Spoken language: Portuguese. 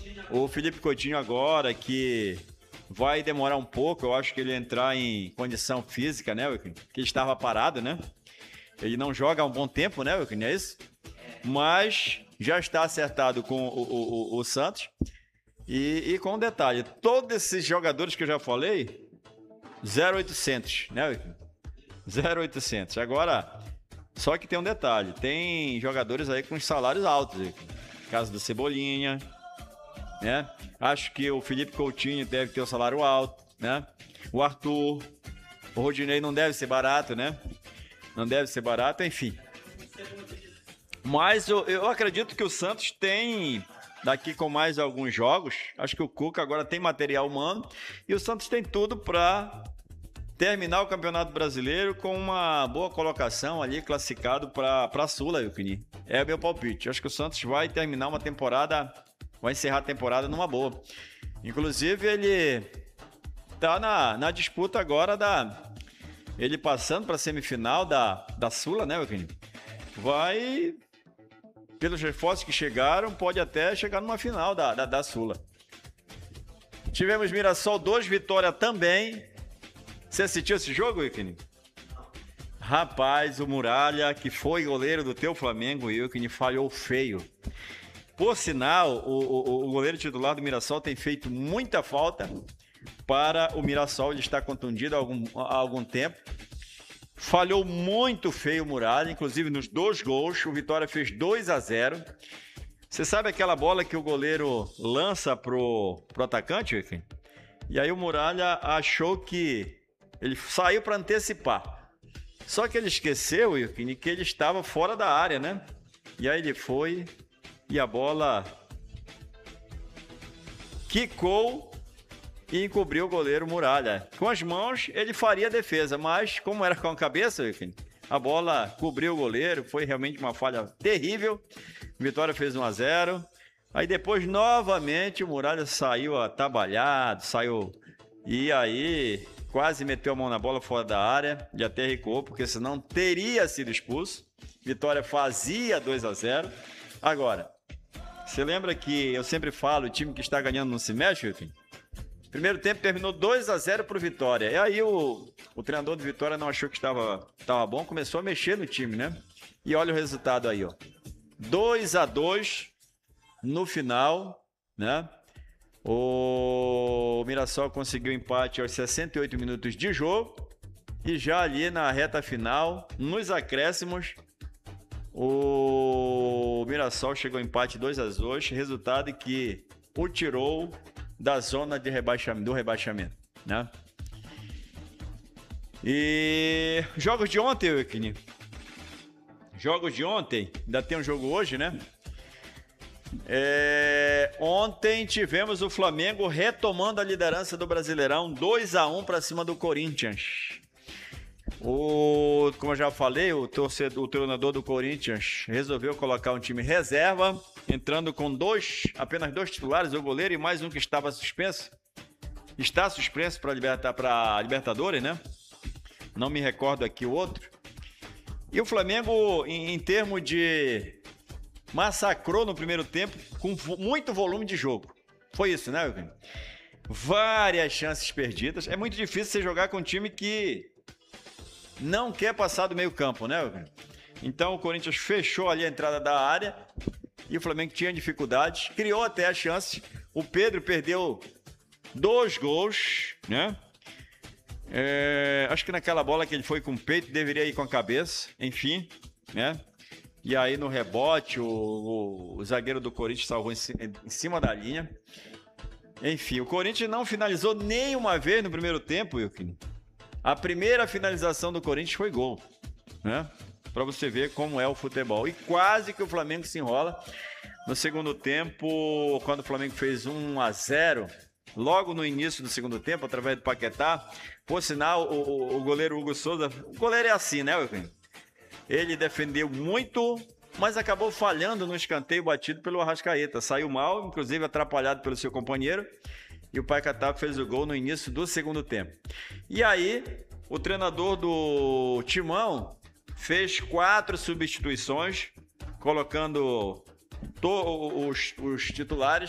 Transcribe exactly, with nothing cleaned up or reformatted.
O Felipe Coutinho agora, que vai demorar um pouco, eu acho que ele entrar em condição física, né, Wilkin? Que ele estava parado, né? Ele não joga há um bom tempo, né, Wilkin? É isso? Mas já está acertado com o, o, o, o Santos. E, e com um detalhe, todos esses jogadores que eu já falei, zero oitocentos, né, Wilkin? zero oitocentos. Agora, só que tem um detalhe, tem jogadores aí com salários altos, Wilkin. Caso do Cebolinha, né? Acho que o Felipe Coutinho deve ter um salário alto, né? O Arthur, o Rodinei não deve ser barato, né? Não deve ser barato, enfim. Mas eu, eu acredito que o Santos tem, daqui com mais alguns jogos, acho que o Cuca agora tem material humano e o Santos tem tudo para terminar o Campeonato Brasileiro com uma boa colocação ali, classificado para a Sula, Wilkin. É o meu palpite. Acho que o Santos vai terminar uma temporada, vai encerrar a temporada numa boa. Inclusive, ele tá na, na disputa agora da... Ele passando para a semifinal da, da Sula, né, Wilkin? Vai... Pelos reforços que chegaram, pode até chegar numa final da, da, da Sula. Tivemos Mirassol dois, Vitória também. Você assistiu esse jogo, Wilkin? Rapaz, o Muralha, que foi goleiro do teu Flamengo, Wilkin, falhou feio. Por sinal, o, o, o goleiro titular do Mirassol tem feito muita falta para o Mirassol. Ele está contundido há algum, há algum tempo. Falhou muito feio o Muralha, inclusive nos dois gols. O Vitória fez dois a zero. Você sabe aquela bola que o goleiro lança pro, pro atacante, Wilkin? E aí o Muralha achou que ele saiu para antecipar. Só que ele esqueceu, Wilkin, que ele estava fora da área, né? E aí ele foi e a bola quicou e encobriu o goleiro Muralha. Com as mãos, ele faria a defesa, mas como era com a cabeça, Wilkin, a bola cobriu o goleiro, foi realmente uma falha terrível. Vitória fez um a zero. Aí depois, novamente, o Muralha saiu atabalhado, saiu... E aí, quase meteu a mão na bola fora da área e até recuou, porque senão teria sido expulso. Vitória fazia dois a zero. Agora, você lembra que eu sempre falo, o time que está ganhando não se mexe, Wilkin? Primeiro tempo terminou dois a zero para o Vitória. E aí o, o treinador do Vitória não achou que estava, estava bom, começou a mexer no time, né? E olha o resultado aí, ó. dois a dois no final, né? O Mirassol conseguiu empate aos sessenta e oito minutos de jogo. E já ali na reta final, nos acréscimos, o Mirassol chegou ao empate dois a dois. Resultado que o tirou da zona de rebaixamento, do rebaixamento, né? E jogos de ontem, Wilkin. Jogos de ontem, ainda tem um jogo hoje, né? É, ontem tivemos o Flamengo retomando a liderança do Brasileirão, dois a um para cima do Corinthians. O, como eu já falei, o, torcedor, o treinador do Corinthians resolveu colocar um time reserva, entrando com dois, apenas dois titulares, o goleiro e mais um que estava suspenso. Está suspenso para libertar, para Libertadores, né? Não me recordo aqui o outro. E o Flamengo, em, em termos de... massacrou no primeiro tempo com muito volume de jogo. Foi isso, né, Wilkin? Várias chances perdidas. É muito difícil você jogar com um time que não quer passar do meio campo, né, Wilkin? Então o Corinthians fechou ali a entrada da área e o Flamengo tinha dificuldades. Criou até a chance. O Pedro perdeu dois gols, né? É, acho que naquela bola que ele foi com o peito, deveria ir com a cabeça. Enfim, né? E aí no rebote, o, o, o zagueiro do Corinthians salvou em, em cima da linha. Enfim, o Corinthians não finalizou nenhuma vez no primeiro tempo, Wilkin. A primeira finalização do Corinthians foi gol, né? Para você ver como é o futebol. E quase que o Flamengo se enrola. No segundo tempo, quando o Flamengo fez um a zero, logo no início do segundo tempo, através do Paquetá, por sinal, o, o, o goleiro Hugo Souza... O goleiro é assim, né, Wilkin? Ele defendeu muito, mas acabou falhando no escanteio batido pelo Arrascaeta. Saiu mal, inclusive atrapalhado pelo seu companheiro. E o Paquetá fez o gol no início do segundo tempo. E aí, o treinador do Timão fez quatro substituições, colocando os, os titulares